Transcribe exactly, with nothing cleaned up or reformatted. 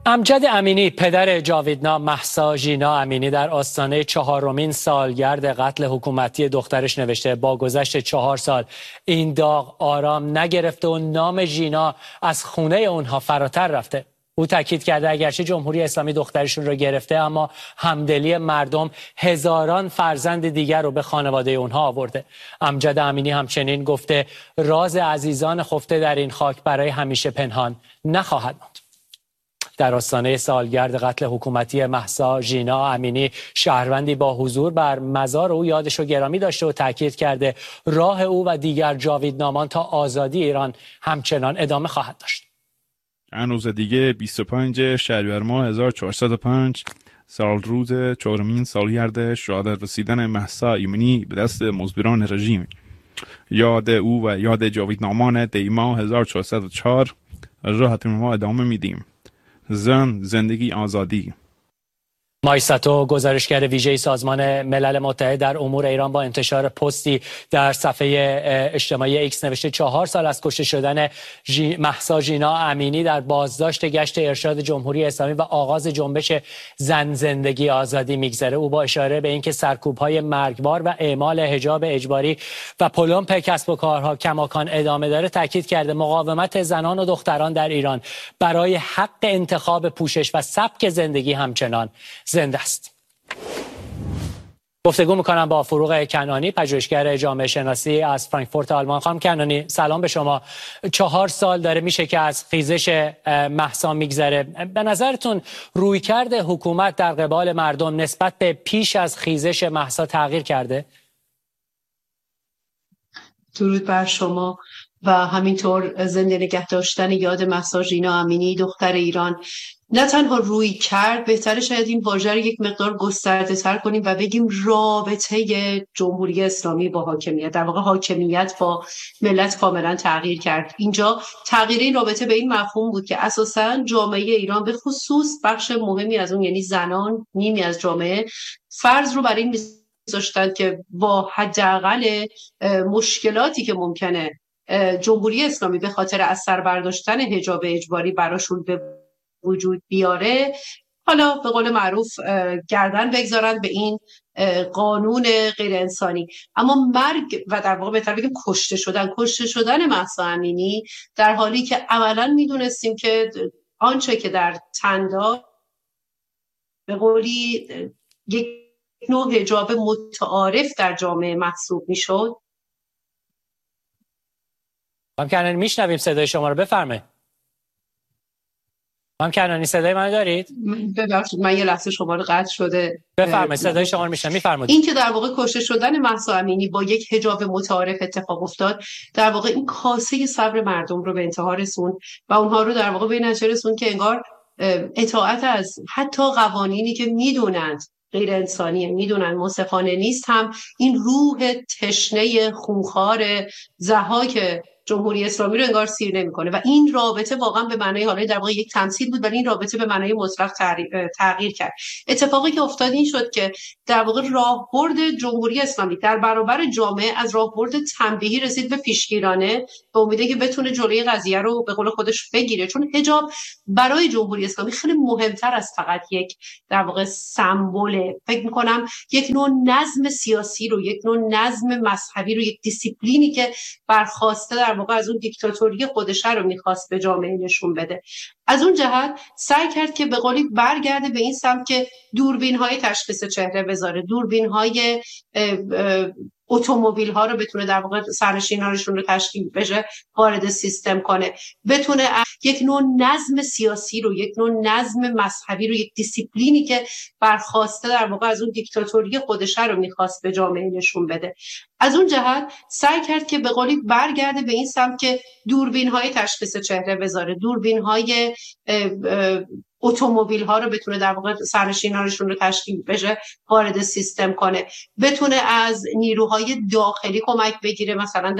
امجد امینی پدر جاویدنا مهسا ژینا امینی در آستانه چهارمین سالگرد قتل حکومتی دخترش نوشته با گذشت چهار سال این داغ آرام نگرفته و نام ژینا از خونه اونها فراتر رفته. او تاکید کرده اگرچه جمهوری اسلامی دخترشون رو گرفته اما همدلی مردم هزاران فرزند دیگر رو به خانواده اونها آورده. امجد امینی همچنین گفته راز عزیزان خفته در این خاک برای همیشه پنهان نخواهد ماند. در آستانه سالگرد قتل حکومتی مهسا ژینا امینی شهروندی با حضور بر مزار او یادش رو گرامی داشته و تاکید کرده راه او و دیگر جاویدنامان تا آزادی ایران همچنان ادامه خواهد داشت. چند روز دیگه بیست و پنجم شهریور ماه هزار و چهارصد و پنج سال روز چهارمین سالگرد شهادت رسیدن مهسا امینی به دست مزدوران رژیم. یاد او و یاد جاویدنامان دی ماه هزار و چهارصد و چهار راحت ما ادامه میدیم. زن، زندگی، آزادی. مایساتو گزارشگر ویژه سازمان ملل متحد در امور ایران با انتشار پستی در صفحه اجتماعی ایکس نوشته چهار سال از کشته شدن جی... مهسا ژینا امینی در بازداشت گشت ارشاد جمهوری اسلامی و آغاز جنبش زن زندگی آزادی میگذره. او با اشاره به اینکه سرکوب‌های مرگبار و اعمال حجاب اجباری و پلمپ کسب و کارها کماکان ادامه داره تاکید کرده مقاومت زنان و دختران در ایران برای حق انتخاب پوشش و سبک زندگی همچنان زنده است. گفتگو میکنم با فروغ کنانی پژوهشگر جامعه شناسی از فرانکفورت آلمان. خانم کنانی سلام به شما. چهار سال داره میشه که از خیزش مهسا میگذره. به نظرتون رویکرد حکومت در قبال مردم نسبت به پیش از خیزش مهسا تغییر کرده؟ درود بر شما و همینطور زنده نگه داشتن یاد مهسا ژینا امینی دختر ایران نه تنها روی کرد، بهتره شاید این واژه رو یک مقدار گسترده تر کنیم و بگیم رابطه جمهوری اسلامی با حاکمیت، در واقع حاکمیت با ملت کاملا تغییر کرد. اینجا تغییر این رابطه به این مفهوم بود که اساساً جامعه ایران به خصوص بخش مهمی از اون یعنی زنان، نیمی از جامعه، فرض رو بر این می‌ذاشتن که با حداقل مشکلاتی که ممکنه جمهوری اسلامی به خاطر از سر برداشتن حجاب اجباری براشون به وجود بیاره، حالا به قول معروف گردن بگذارن به این قانون غیر انسانی. اما مرگ و در واقع بهتر بگیم کشته شدن کشته شدن مهسا امینی در حالی که عملاً میدونستیم که آنچه که در تندا به قولی یک نوع حجاب متعارف در جامعه محسوب میشد. خانم کنانی میشنویم صدای شما رو، بفرمایید. خانم کنانی صدای منو دارید؟ ببخشید من یه لحظه شما رو قطع شده. بفرمایید صدای شما رو میشنوم، میفرمایید. این که در واقع کشته شدن مهسا امینی با یک حجاب متعارف اتفاق افتاد، در واقع این کاسه صبر مردم رو به انتها رسوند و اونها رو در واقع به نتیجه رسوند که انگار اطاعت از حتی قوانینی که میدونند غیر انسانیه، میدونن منصفانه نیست، هم این روح تشنه خونخوار ضحاک جمهوری اسلامی رو انگار سیر نمیکنه و این رابطه واقعا به معنای حالا در واقع یک تمثیل بود ولی این رابطه به معنای مطلق تغییر کرد. اتفاقی که افتاد این شد که در واقع راهبرد جمهوری اسلامی در برابر جامعه از راهبرد تنبیهی رسید به پیشگیرانه به امید که بتونه جلوی قضیه رو به قول خودش بگیره، چون حجاب برای جمهوری اسلامی خیلی مهمتر از فقط یک در واقع سمبل، فکر میکنم یک نوع نظم سیاسی رو، یک نوع نظم مذهبی رو، یک دیسیپلینی که برخواسته در واقع از اون دیکتاتوری خودشه رو میخواست به جامعه نشون بده. از اون جهت سعی کرد که به قولی برگرده به این سمت که دوربین‌های تشخیص چهره بذاره، دوربین‌های اتومبیل ها رو بتونه در واقع سرنشینانشون رو تشکیل بشه وارد سیستم کنه، بتونه یک نوع نظم سیاسی رو، یک نوع نظم مذهبی رو، یک دیسیپلینی که برخواسته در واقع از اون دیکتاتوری خودشه رو میخواست به جامعه نشون بده. از اون جهت سعی کرد که به قولی برگرده به این سمت که دوربین های تشخیص چهره بذاره، دوربین های اتومبیل ها رو بتونه در واقع سرنشینانشون رو تشکیل بشه وارد سیستم کنه، بتونه از نیروهای داخلی کمک بگیره، مثلا